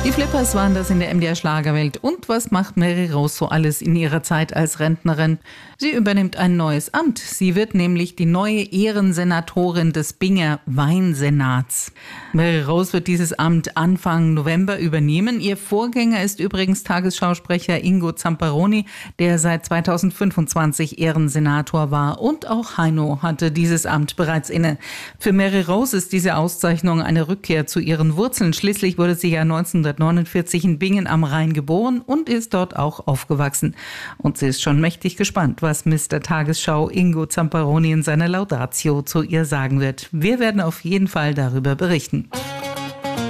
Die Flippers waren das in der MDR Schlagerwelt. Und was macht Mary Rose so alles in ihrer Zeit als Rentnerin? Sie übernimmt ein neues Amt. Sie wird nämlich die neue Ehrensenatorin des Binger Weinsenats. Mary Rose wird dieses Amt Anfang November übernehmen. Ihr Vorgänger ist übrigens Tagesschausprecher Ingo Zamperoni, der seit 2025 Ehrensenator war. Und auch Heino hatte dieses Amt bereits inne. Für Mary Rose ist diese Auszeichnung eine Rückkehr zu ihren Wurzeln. Schließlich wurde sie ja 1949 in Bingen am Rhein geboren und ist dort auch aufgewachsen. Und sie ist schon mächtig gespannt, was Mr. Tagesschau Ingo Zamperoni in seiner Laudatio zu ihr sagen wird. Wir werden auf jeden Fall darüber berichten.